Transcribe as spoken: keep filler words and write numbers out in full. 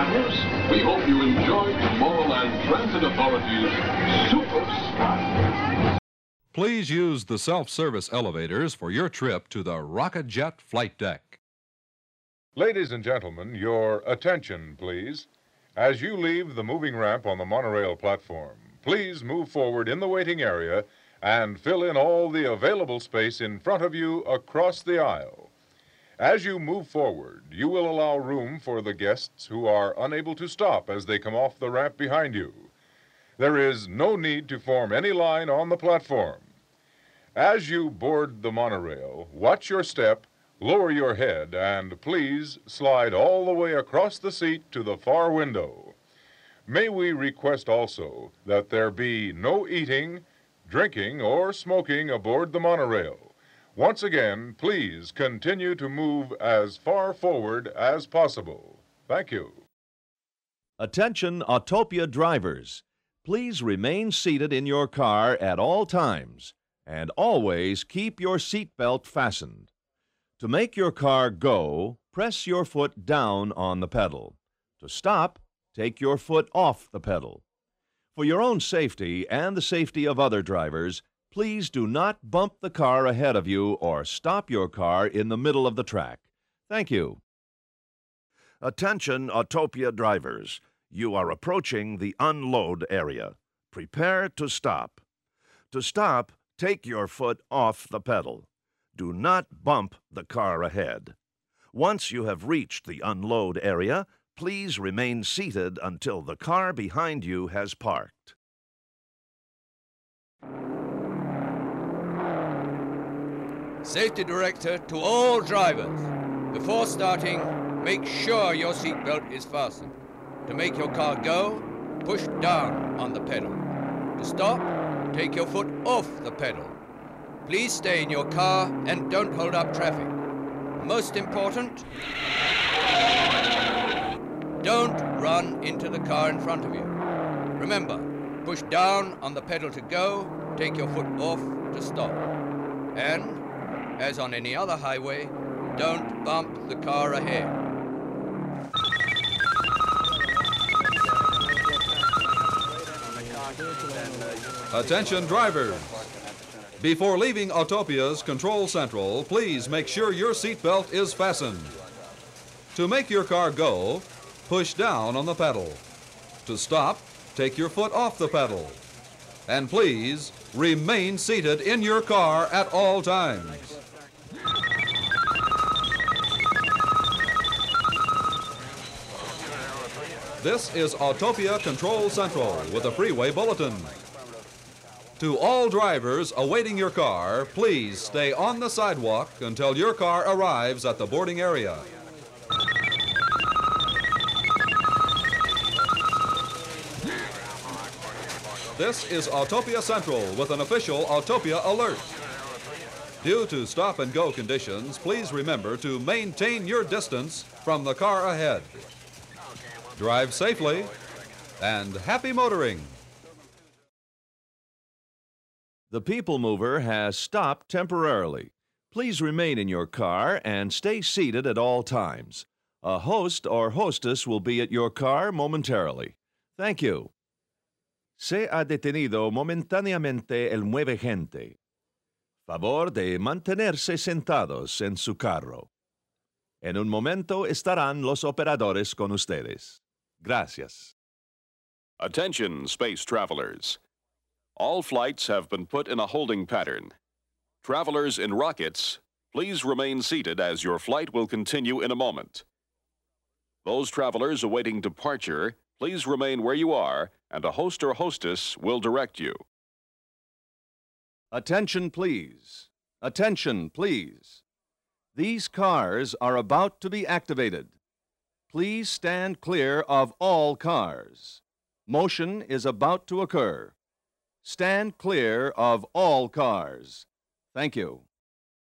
travelers, we hope you enjoyed Tomorrowland Transit Authority's Super Spy. Please use the self-service elevators for your trip to the Rocket Jet flight deck. Ladies and gentlemen, your attention, please. As you leave the moving ramp on the monorail platform, please move forward in the waiting area and fill in all the available space in front of you across the aisle. As you move forward, you will allow room for the guests who are unable to stop as they come off the ramp behind you. There is no need to form any line on the platform. As you board the monorail, watch your step, lower your head, and please slide all the way across the seat to the far window. May we request also that there be no eating, drinking, or smoking aboard the monorail. Once again, please continue to move as far forward as possible. Thank you. Attention, Autopia drivers. Please remain seated in your car at all times and always keep your seatbelt fastened. To make your car go, press your foot down on the pedal. To stop, take your foot off the pedal. For your own safety and the safety of other drivers, please do not bump the car ahead of you or stop your car in the middle of the track. Thank you. Attention, Autopia drivers. You are approaching the unload area. Prepare to stop. To stop, take your foot off the pedal. Do not bump the car ahead. Once you have reached the unload area, please remain seated until the car behind you has parked. Safety Director to all drivers. Before starting, make sure your seatbelt is fastened. To make your car go, push down on the pedal. To stop, take your foot off the pedal. Please stay in your car and don't hold up traffic. Most important, don't run into the car in front of you. Remember, push down on the pedal to go, take your foot off to stop. And, as on any other highway, don't bump the car ahead. Attention drivers! Before leaving Autopia's Control Central, please make sure your seatbelt is fastened. To make your car go, push down on the pedal. To stop, take your foot off the pedal. And please, remain seated in your car at all times. This is Autopia Control Central with a freeway bulletin. To all drivers awaiting your car, please stay on the sidewalk until your car arrives at the boarding area. This is Autopia Central with an official Autopia alert. Due to stop-and-go conditions, please remember to maintain your distance from the car ahead. Drive safely and happy motoring. The People Mover has stopped temporarily. Please remain in your car and stay seated at all times. A host or hostess will be at your car momentarily. Thank you. Se ha detenido momentáneamente el mueve gente. Favor de mantenerse sentados en su carro. En un momento estarán los operadores con ustedes. Gracias. Attention, space travelers. All flights have been put in a holding pattern. Travelers in rockets, please remain seated as your flight will continue in a moment. Those travelers awaiting departure, please remain where you are, and a host or hostess will direct you. Attention, please. Attention, please. These cars are about to be activated. Please stand clear of all cars. Motion is about to occur. Stand clear of all cars. Thank you.